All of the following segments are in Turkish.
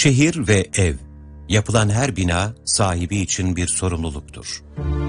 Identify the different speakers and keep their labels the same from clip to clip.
Speaker 1: Şehir ve ev, yapılan her bina sahibi için bir sorumluluktur.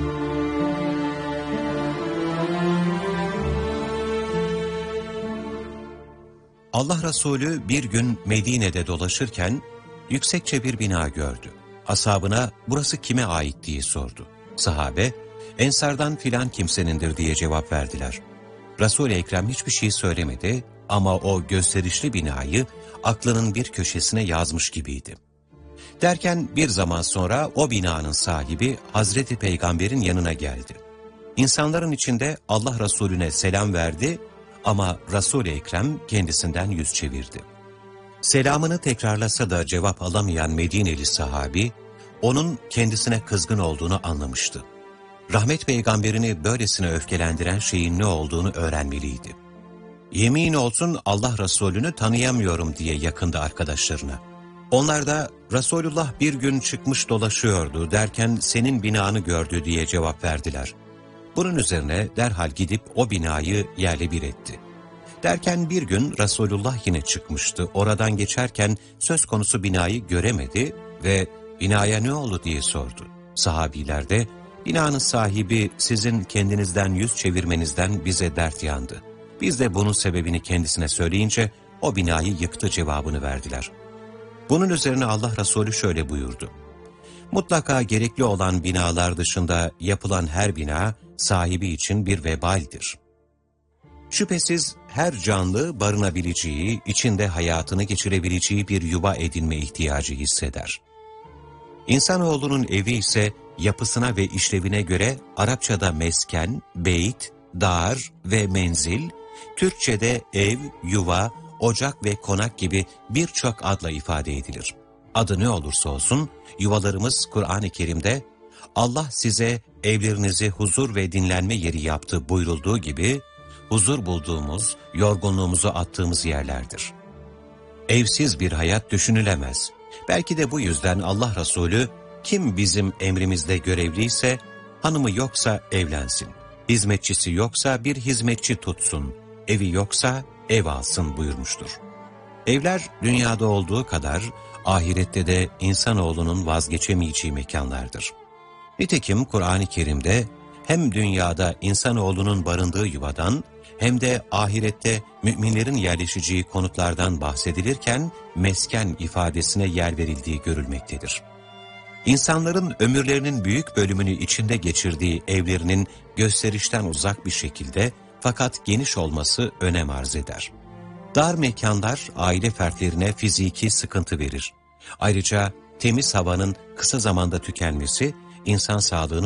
Speaker 1: Allah Resulü bir gün Medine'de dolaşırken yüksekçe bir bina gördü. Ashabına burası kime ait diye sordu. Sahabe, Ensardan filan kimsenindir diye cevap verdiler. Resul-i Ekrem hiçbir şey söylemedi ama o gösterişli binayı aklının bir köşesine yazmış gibiydi. Derken bir zaman sonra o binanın sahibi Hazreti Peygamber'in yanına geldi. İnsanların içinde Allah Resulüne selam verdi ama Resul-i Ekrem kendisinden yüz çevirdi. Selamını tekrarlasa da cevap alamayan Medineli sahabi, onun kendisine kızgın olduğunu anlamıştı. Rahmet Peygamberini böylesine öfkelendiren şeyin ne olduğunu öğrenmeliydi. Yemin olsun Allah Resulünü tanıyamıyorum diye yakındı arkadaşlarına. Onlar da Resulullah bir gün çıkmış dolaşıyordu derken senin binanı gördü diye cevap verdiler. Bunun üzerine derhal gidip o binayı yerle bir etti. Derken bir gün Resulullah yine çıkmıştı. Oradan geçerken söz konusu binayı göremedi ve binaya ne oldu diye sordu. Sahabiler de binanın sahibi sizin kendinizden yüz çevirmenizden bize dert yandı. Biz de bunun sebebini kendisine söyleyince o binayı yıktı cevabını verdiler. Bunun üzerine Allah Resulü şöyle buyurdu. Mutlaka gerekli olan binalar dışında yapılan her bina sahibi için bir vebaldir. Şüphesiz her canlı barınabileceği, içinde hayatını geçirebileceği bir yuva edinme ihtiyacı hisseder. İnsanoğlunun evi ise yapısına ve işlevine göre Arapçada mesken, beyt, dar ve menzil, Türkçede ev, yuva, ocak ve konak gibi birçok adla ifade edilir. Adı ne olursa olsun yuvalarımız Kur'an-ı Kerim'de Allah size evlerinizi huzur ve dinlenme yeri yaptı buyurulduğu gibi huzur bulduğumuz, yorgunluğumuzu attığımız yerlerdir. Evsiz bir hayat düşünülemez. Belki de bu yüzden Allah Resulü kim bizim emrimizde görevliyse hanımı yoksa evlensin, hizmetçisi yoksa bir hizmetçi tutsun, evi yoksa ev alsın buyurmuştur. Evler dünyada olduğu kadar ahirette de insanoğlunun vazgeçemeyeceği mekanlardır. Nitekim Kur'an-ı Kerim'de hem dünyada insanoğlunun barındığı yuvadan hem de ahirette müminlerin yerleşeceği konutlardan bahsedilirken mesken ifadesine yer verildiği görülmektedir. İnsanların ömürlerinin büyük bölümünü içinde geçirdiği evlerinin gösterişten uzak bir şekilde fakat geniş olması önem arz eder. Dar mekanlar aile fertlerine fiziki sıkıntı verir. Ayrıca temiz havanın kısa zamanda tükenmesi insan sağlığını